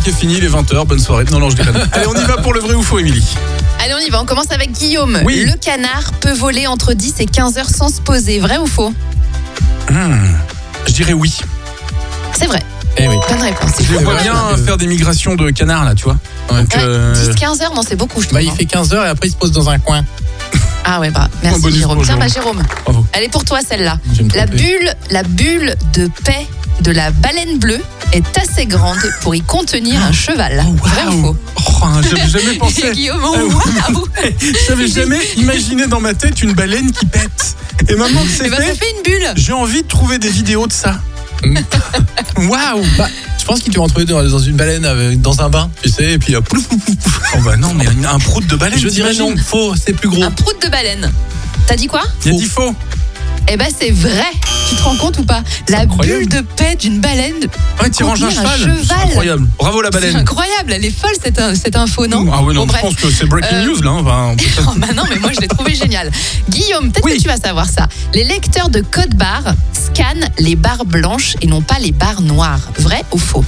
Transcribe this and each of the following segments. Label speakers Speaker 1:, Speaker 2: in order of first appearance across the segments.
Speaker 1: générique est fini, il est 20h, bonne soirée. Non, je déconne. Allez, on y va pour le vrai ou faux, Émilie.
Speaker 2: Allez, on y va. On commence avec Guillaume.
Speaker 1: Oui.
Speaker 2: Le canard peut voler entre 10 et 15 heures sans se poser. Vrai ou faux?
Speaker 1: Je dirais oui.
Speaker 2: C'est vrai.
Speaker 3: Eh oui.
Speaker 2: Bonne réponse.
Speaker 1: Je les vois bien faire des migrations de canards, là, tu vois. Donc,
Speaker 2: 10-15 heures, non, c'est beaucoup, je trouve.
Speaker 3: Il fait 15 heures et après il se pose dans un coin.
Speaker 2: Ah ouais, bah,
Speaker 1: Un
Speaker 2: merci
Speaker 1: bonus
Speaker 2: Jérôme.
Speaker 1: pour
Speaker 2: Tiens,
Speaker 1: Jérôme.
Speaker 2: Jérôme.
Speaker 1: Bravo.
Speaker 2: Elle est pour toi, celle-là.
Speaker 3: Je vais me tromper.
Speaker 2: La bulle de paix de la baleine bleue est assez grande pour y contenir un cheval. Vrai ou faux?
Speaker 1: J'avais jamais pensé.
Speaker 2: Et Guillaume, waouh.
Speaker 1: J'avais jamais imaginé dans ma tête une baleine qui pète. Et maintenant que c'est
Speaker 2: Eh ben, ça
Speaker 1: fait,
Speaker 2: fait une bulle.
Speaker 1: j'ai envie de trouver des vidéos de ça. Waouh.
Speaker 3: Je pense qu'il doit en trouver dans une baleine, dans un bain, tu sais, et puis plouf, plouf, plouf, plouf.
Speaker 1: Oh bah non, mais un prout de baleine.
Speaker 3: Je dirais non,
Speaker 1: t'imagines
Speaker 3: faux, c'est plus gros.
Speaker 2: Un prout de baleine. T'as dit quoi?
Speaker 1: Il a dit faux.
Speaker 2: Eh ben, c'est vrai. Tu te rends compte ou pas? La
Speaker 1: incroyable.
Speaker 2: bulle de paix d'une baleine.
Speaker 1: Ouais, tu ranges un
Speaker 2: contenir
Speaker 1: cheval. C'est incroyable. Bravo la
Speaker 2: C'est
Speaker 1: baleine.
Speaker 2: incroyable. Elle est folle, cette info, non?
Speaker 1: Ah ouais, non,
Speaker 2: Bon,
Speaker 1: je
Speaker 2: bref.
Speaker 1: pense que c'est breaking news là. Enfin,
Speaker 2: Oh, bah non, mais moi je l'ai trouvé génial. Guillaume, peut-être
Speaker 1: Oui.
Speaker 2: que tu vas savoir ça. Les lecteurs de code barre scannent les barres blanches et non pas les barres noires. Vrai ou faux?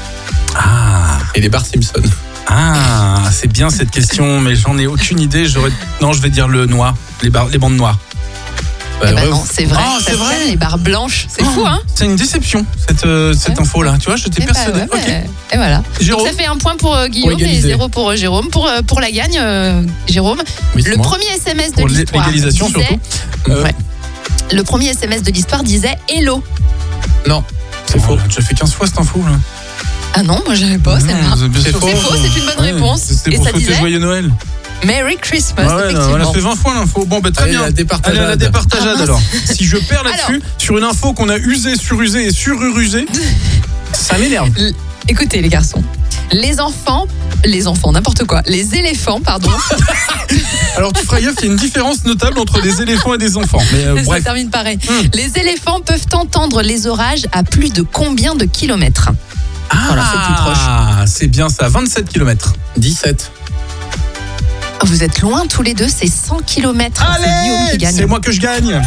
Speaker 3: Et les barres Simpson.
Speaker 1: C'est bien cette question, mais j'en ai aucune idée. Non, je vais dire le noir, les bandes noires.
Speaker 2: Eh ben non, c'est vrai.
Speaker 1: Ah,
Speaker 2: ça
Speaker 1: c'est vrai.
Speaker 2: scanne les barres blanches. C'est fou, hein?
Speaker 1: C'est une déception cette info là. Tu vois, j'étais
Speaker 2: Eh ben,
Speaker 1: persuadé.
Speaker 2: ouais,
Speaker 1: Ok.
Speaker 2: Et voilà.
Speaker 1: Jérôme.
Speaker 2: Donc ça fait un point pour Guillaume et
Speaker 3: égaliser.
Speaker 2: 0 pour Jérôme. Pour la gagne, Jérôme.
Speaker 3: Oui, c'est
Speaker 2: Le
Speaker 3: moi.
Speaker 2: premier SMS de
Speaker 1: Pour
Speaker 2: l'histoire.
Speaker 1: l'égalisation
Speaker 2: disait-
Speaker 1: surtout.
Speaker 2: Ouais. Le premier SMS de l'histoire disait Hello.
Speaker 3: Non,
Speaker 1: C'est faux. Tu as fait 15 fois cette info là.
Speaker 2: Ah non, moi j'avais pas celle-là.
Speaker 1: C'est
Speaker 3: faux.
Speaker 2: C'est faux, c'est une bonne réponse.
Speaker 1: C'était
Speaker 2: Et
Speaker 1: pour
Speaker 2: ça
Speaker 1: souhaiter
Speaker 2: disait
Speaker 1: joyeux Noël.
Speaker 2: Merry Christmas,
Speaker 1: Ah ouais,
Speaker 2: effectivement.
Speaker 1: elle a fait 20 fois l'info. Bon, bah très
Speaker 3: Allez,
Speaker 1: bien.
Speaker 3: la départageade.
Speaker 1: Allez, la départageade
Speaker 2: Ah, mince.
Speaker 1: alors. Si je perds là-dessus, sur une info qu'on a usée, surusée et sururusée, ça m'énerve.
Speaker 2: Écoutez les garçons, les enfants, n'importe quoi, les éléphants, pardon,
Speaker 1: Alors tu feras gaffe, il y a une différence notable entre des éléphants et des enfants. Mais
Speaker 2: ça
Speaker 1: bref.
Speaker 2: termine pareil. Les éléphants peuvent entendre les orages à plus de combien de kilomètres? Voilà, c'est le plus proche.
Speaker 1: C'est bien ça, 27 km.
Speaker 3: 17.
Speaker 2: Vous êtes loin tous les deux, c'est 100 kilomètres. C'est Guillaume qui gagne.
Speaker 1: C'est moi que je gagne.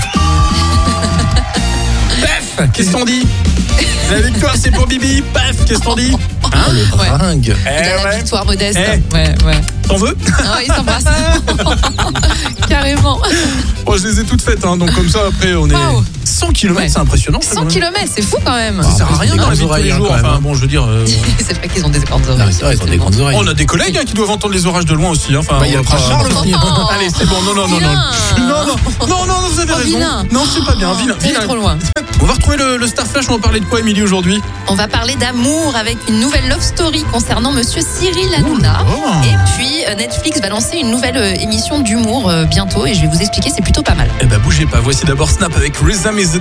Speaker 1: Paf, qu'est-ce qu'on dit? La victoire, c'est pour Bibi. Paf, qu'est-ce qu'on dit?
Speaker 3: Le
Speaker 2: Ouais.
Speaker 3: bringue.
Speaker 2: Il a la victoire modeste.
Speaker 1: Eh.
Speaker 2: Ouais.
Speaker 1: T'en veux?
Speaker 2: Ah, il s'embrasse. Carrément.
Speaker 1: Bon, je les ai toutes faites, hein, donc comme ça, après, on est...
Speaker 2: Waouh.
Speaker 1: 100 km,
Speaker 2: Ouais.
Speaker 1: c'est impressionnant. ça,
Speaker 2: 100
Speaker 1: quand même.
Speaker 2: kilomètres, c'est fou quand même.
Speaker 1: Ça sert à rien
Speaker 3: Des
Speaker 1: dans la vie de
Speaker 3: grandes
Speaker 1: tous les
Speaker 3: oreilles,
Speaker 1: jours.
Speaker 3: quand même,
Speaker 1: Enfin,
Speaker 3: hein.
Speaker 1: bon, je veux dire...
Speaker 2: C'est vrai qu'ils ont des grandes
Speaker 3: Non,
Speaker 2: oreilles.
Speaker 3: mais c'est vrai, ils ont des grandes oreilles.
Speaker 1: On a des collègues qui doivent entendre les orages de loin aussi. Hein. Enfin,
Speaker 3: Bah, il y a
Speaker 1: on
Speaker 3: le prince
Speaker 1: va
Speaker 3: Charles
Speaker 1: pas-
Speaker 3: aussi.
Speaker 1: Allez, c'est bon, non, non, vous avez
Speaker 2: Oh,
Speaker 1: raison.
Speaker 2: vilain.
Speaker 1: Non, c'est pas bien, vilain.
Speaker 2: C'est trop loin.
Speaker 1: On va retrouver le Star Flash, on va parler de quoi, Émilie, aujourd'hui?
Speaker 2: On va parler d'amour avec une nouvelle love story concernant Monsieur Cyril Hanouna.
Speaker 1: Oh.
Speaker 2: Et puis Netflix va lancer une nouvelle émission d'humour bientôt et je vais vous expliquer, c'est plutôt pas mal.
Speaker 1: Eh ben, bougez pas, voici d'abord Snap avec Rhythm is the